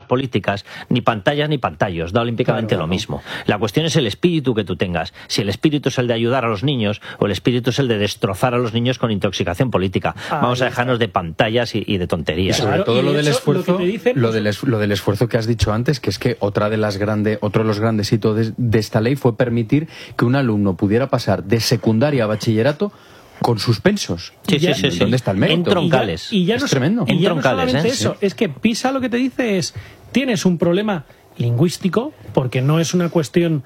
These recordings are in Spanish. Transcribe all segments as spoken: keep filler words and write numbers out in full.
políticas, ni pantallas ni pantallos, da olímpicamente claro, lo mismo. La cuestión es el espíritu que tú tengas. Si el espíritu es el de ayudar a los niños o el espíritu es el de destrozar a los niños con intoxicación política. Ah, Vamos a dejarnos de pantallas y, y de tonterías. Y sobre claro, todo y lo de del hecho, esfuerzo, lo, que te dicen, lo, del es, lo del esfuerzo que has dicho antes, que es que otra de las grandes, otro de los grandes hitos de, de esta ley fue permitir que un alumno pudiera pasar de secundaria a bachillerato con suspensos. Sí, sí, sí, sí. ¿Dónde está el mérito? En troncales. Y ya, y ya es no, tremendo. Y en ya troncales, no solamente ¿eh? eso, Sí. es que PISA lo que te dice es, tienes un problema lingüístico, porque no es una cuestión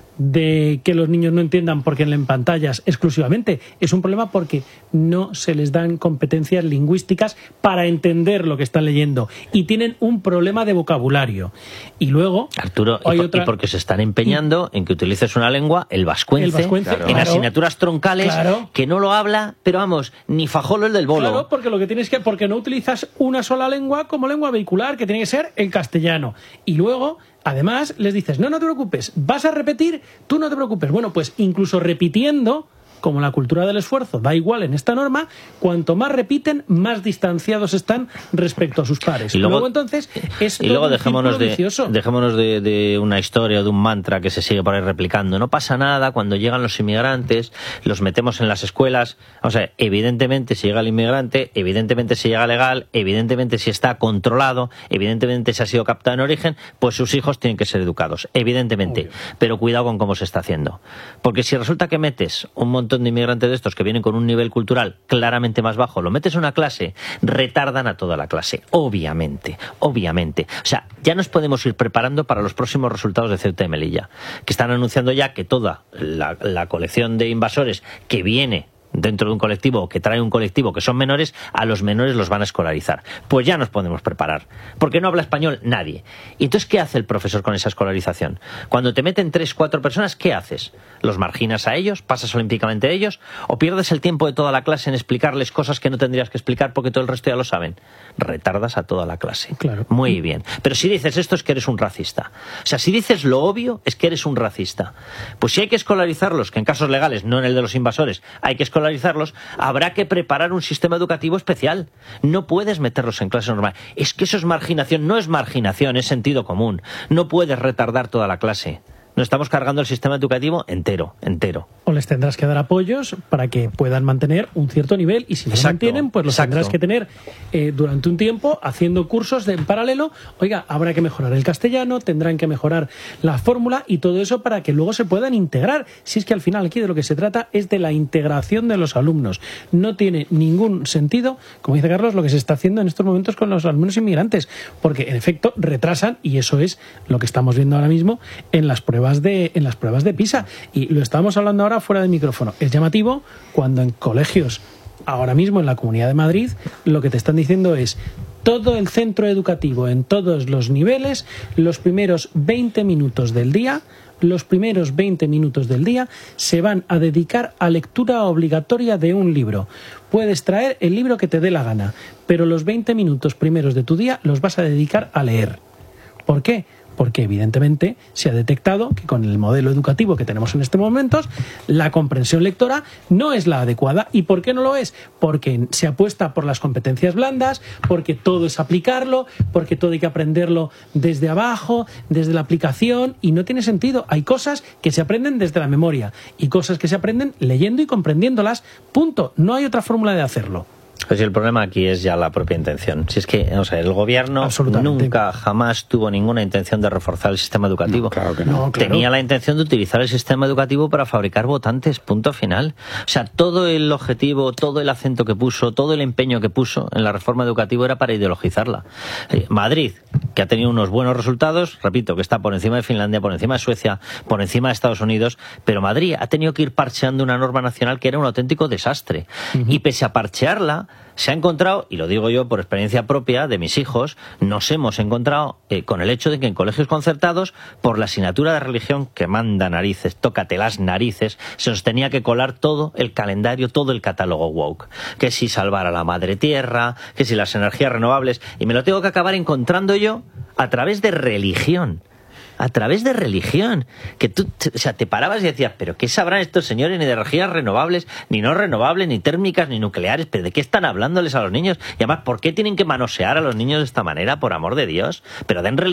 de que los niños no entiendan porque leen pantallas exclusivamente, es un problema porque no se les dan competencias lingüísticas para entender lo que están leyendo y tienen un problema de vocabulario. Y luego Arturo, hay y, por, otra... y porque se están empeñando y... en que utilices una lengua, el vascuence, el vascuence claro. en claro. asignaturas troncales, claro. que no lo habla, pero vamos, ni Fajolo el del bolo. Claro, porque lo que tienes que, porque no utilizas una sola lengua como lengua vehicular, que tiene que ser el castellano. Y luego, además, les dices, no, no te preocupes, vas a repetir, tú no te preocupes. Bueno, pues incluso repitiendo, como la cultura del esfuerzo da igual en esta norma, cuanto más repiten, más distanciados están respecto a sus pares. Y luego, luego entonces, es y luego todo dejémonos, un de, vicioso. dejémonos de, de una historia o de un mantra que se sigue por ahí replicando. No pasa nada cuando llegan los inmigrantes, los metemos en las escuelas. O sea, evidentemente si llega el inmigrante, evidentemente si llega legal, evidentemente si está controlado, evidentemente si ha sido captado en origen, pues sus hijos tienen que ser educados, evidentemente. Obvio. Pero cuidado con cómo se está haciendo. Porque si resulta que metes un montón de inmigrantes de estos que vienen con un nivel cultural claramente más bajo, lo metes en una clase, retardan a toda la clase, obviamente, obviamente. O sea, ya nos podemos ir preparando para los próximos resultados de Ceuta y Melilla, que están anunciando ya que toda la, la colección de invasores que viene dentro de un colectivo o que trae un colectivo que son menores, a los menores los van a escolarizar. Pues ya nos podemos preparar, porque no habla español nadie. ¿Y entonces qué hace el profesor con esa escolarización? Cuando te meten tres, cuatro personas, ¿qué haces? ¿Los marginas a ellos? ¿Pasas olímpicamente a ellos? ¿O pierdes el tiempo de toda la clase en explicarles cosas que no tendrías que explicar porque todo el resto ya lo saben? Retardas a toda la clase. Claro. Muy bien. Pero si dices esto es que eres un racista. O sea, si dices lo obvio es que eres un racista. Pues si hay que escolarizarlos, que en casos legales, no en el de los invasores, hay que escolarizarlos, habrá que preparar un sistema educativo especial. No puedes meterlos en clase normal. Es que eso es marginación. No es marginación, es sentido común. No puedes retardar toda la clase. Nos estamos cargando el sistema educativo entero, entero. O les tendrás que dar apoyos para que puedan mantener un cierto nivel, y si no lo mantienen, pues los exacto. tendrás que tener eh, durante un tiempo haciendo cursos de, en paralelo. Oiga, habrá que mejorar el castellano, tendrán que mejorar la fórmula y todo eso para que luego se puedan integrar. Si es que al final aquí de lo que se trata es de la integración de los alumnos. No tiene ningún sentido, como dice Carlos, lo que se está haciendo en estos momentos con los alumnos inmigrantes, porque en efecto retrasan, y eso es lo que estamos viendo ahora mismo en las pruebas de en las pruebas de PISA, y lo estamos hablando ahora fuera de micrófono. Es llamativo cuando en colegios ahora mismo en la Comunidad de Madrid lo que te están diciendo es todo el centro educativo en todos los niveles, los primeros veinte minutos del día los primeros veinte minutos del día se van a dedicar a lectura obligatoria de un libro. Puedes traer el libro que te dé la gana, pero los veinte minutos primeros de tu día los vas a dedicar a leer. ¿Por qué? Porque evidentemente se ha detectado que con el modelo educativo que tenemos en estos momentos, la comprensión lectora no es la adecuada. ¿Y por qué no lo es? Porque se apuesta por las competencias blandas, porque todo es aplicarlo, porque todo hay que aprenderlo desde abajo, desde la aplicación, y no tiene sentido. Hay cosas que se aprenden desde la memoria y cosas que se aprenden leyendo y comprendiéndolas. Punto. No hay otra fórmula de hacerlo. Pues el problema aquí es ya la propia intención. Si es que, o sea, el gobierno nunca, jamás tuvo ninguna intención de reforzar el sistema educativo. No, claro que no. No, claro. Tenía la intención de utilizar el sistema educativo para fabricar votantes, punto final. O sea, todo el objetivo, todo el acento que puso, todo el empeño que puso en la reforma educativa era para ideologizarla. Eh, Madrid, que ha tenido unos buenos resultados, repito, que está por encima de Finlandia, por encima de Suecia, por encima de Estados Unidos, pero Madrid ha tenido que ir parcheando una norma nacional que era un auténtico desastre. Uh-huh. Y pese a parchearla, se ha encontrado, y lo digo yo por experiencia propia de mis hijos, nos hemos encontrado eh, con el hecho de que en colegios concertados, por la asignatura de religión que manda narices, tócate las narices, se nos tenía que colar todo el calendario, todo el catálogo woke. Que si salvar a la madre tierra, que si las energías renovables, y me lo tengo que acabar encontrando yo a través de religión. A través de religión, que tú, o sea, te parabas y decías, pero ¿qué sabrán estos señores ni de energías renovables, ni no renovables, ni térmicas, ni nucleares? ¿Pero de qué están hablándoles a los niños? Y además, ¿por qué tienen que manosear a los niños de esta manera, por amor de Dios? Pero den religión.